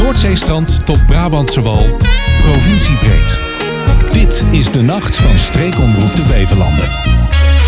Noordzeestrand tot Brabantse Wal, provinciebreed. Dit is de nacht van Streekomroep de Beverlanden.